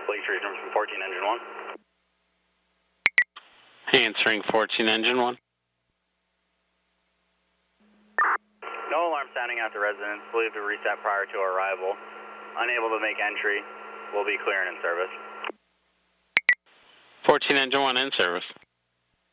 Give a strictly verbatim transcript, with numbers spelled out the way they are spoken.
Lake Street from fourteen engine one. Answering fourteen engine one. No alarm sounding at the residence. Believed to reset prior to our arrival. Unable to make entry. Will be clearing in service. fourteen engine one in service.